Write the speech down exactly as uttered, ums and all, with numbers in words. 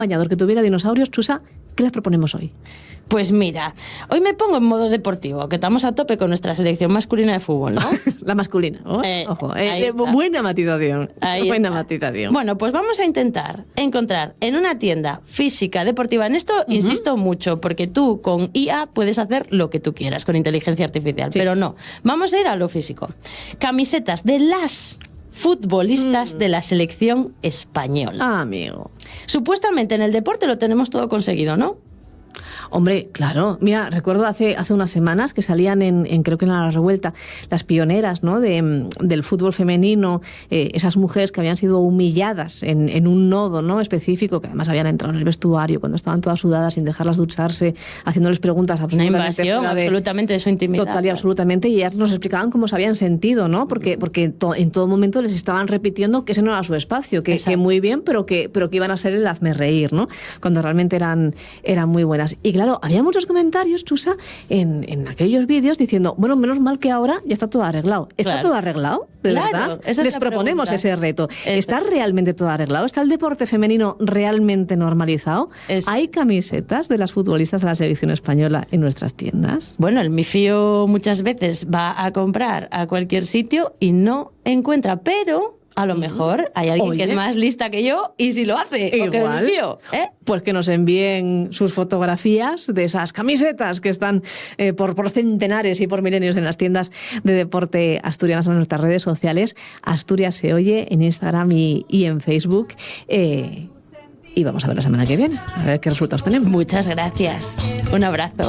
bañador que tuviera dinosaurios. Chusa, ¿qué les proponemos hoy? Pues mira, hoy me pongo en modo deportivo, que estamos a tope con nuestra selección masculina de fútbol, ¿no? La masculina, oh, Eh, ojo, ahí eh, está. buena matización, Ahí buena está. matización. Bueno, pues vamos a intentar encontrar en una tienda física deportiva, en esto uh-huh. insisto mucho, porque tú con I A puedes hacer lo que tú quieras con inteligencia artificial, sí. pero no, vamos a ir a lo físico. Camisetas de las futbolistas mm. de la selección española. Ah, amigo. Supuestamente en el deporte lo tenemos todo conseguido, ¿no? Hombre, claro. Mira, recuerdo hace, hace unas semanas que salían en, en creo que en La Revuelta, las pioneras, ¿no?, de, del fútbol femenino, eh, esas mujeres que habían sido humilladas en, en un nodo, ¿no?, específico, que además habían entrado en el vestuario cuando estaban todas sudadas sin dejarlas ducharse, haciéndoles preguntas absolutamente... Una invasión de, absolutamente de su intimidad. Total y absolutamente, y ellas nos explicaban cómo se habían sentido, ¿no?, porque, porque to, en todo momento les estaban repitiendo que ese no era su espacio, que, que muy bien, pero que, pero que iban a ser el hazmerreír, ¿no?, cuando realmente eran, eran muy buenas. Y claro, había muchos comentarios, Chusa, en, en aquellos vídeos diciendo, bueno, menos mal que ahora ya está todo arreglado. ¿Está claro. todo arreglado? ¿De claro, verdad? Esa Les es proponemos pregunta. ese reto. Eso. ¿Está realmente todo arreglado? ¿Está el deporte femenino realmente normalizado? Eso. ¿Hay camisetas de las futbolistas de la selección española en nuestras tiendas? Bueno, el mifío muchas veces va a comprar a cualquier sitio y no encuentra, pero... A lo mejor hay alguien Oye. que es más lista que yo y si lo hace. Igual, mío, ¿eh? Pues que nos envíen sus fotografías de esas camisetas que están eh, por, por centenares y por milenios en las tiendas de deporte asturianas en nuestras redes sociales. Asturias se oye en Instagram y, y en Facebook. Eh, y vamos a ver la semana que viene, a ver qué resultados tenemos. Muchas gracias. Un abrazo.